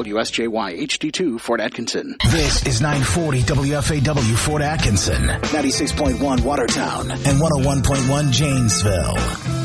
WSJY HD2 Fort Atkinson. This is 940 WFAW Fort Atkinson, 96.1 Watertown, and 101.1 Janesville.